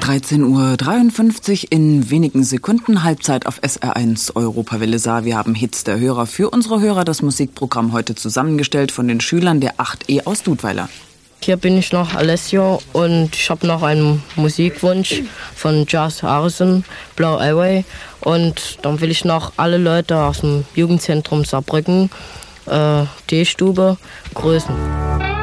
13:53 Uhr, in wenigen Sekunden Halbzeit auf SR1 Europawelle Saar. Wir haben Hits der Hörer für unsere Hörer, das Musikprogramm heute zusammengestellt von den Schülern der 8E aus Dudweiler. Hier bin ich noch Alessio und ich habe noch einen Musikwunsch von Josh Harrison, Blau Highway. Und dann will ich noch alle Leute aus dem Jugendzentrum Saarbrücken, D-Stube, grüßen.